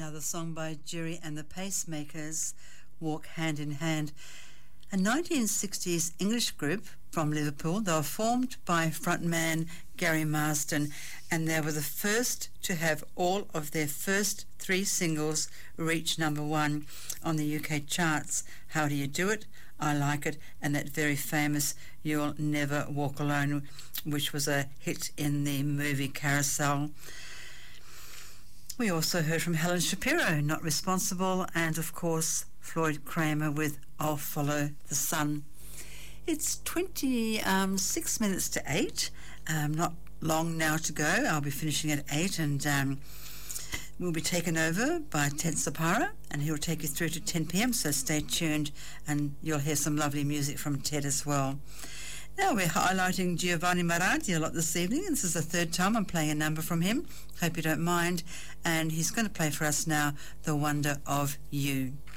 the song by Jerry and the Pacemakers, Walk Hand in Hand. A 1960s English group from Liverpool. They were formed by frontman Gary Marsden, and they were the first to have all of their first 3 singles reach number 1 on the UK charts. How Do You Do It, I Like It, and that very famous You'll Never Walk Alone, which was a hit in the movie Carousel. We also heard from Helen Shapiro, Not Responsible, and of course Floyd Kramer with I'll Follow the Sun. It's 26 minutes to 8, not long now to go. I'll be finishing at 8, and we'll be taken over by Ted Sapara, and he'll take you through to 10 p.m, so stay tuned and you'll hear some lovely music from Ted as well. Now we're highlighting Giovanni Marati a lot this evening, and this is the 3rd time I'm playing a number from him. Hope you don't mind. And he's going to play for us now, The Wonder of You.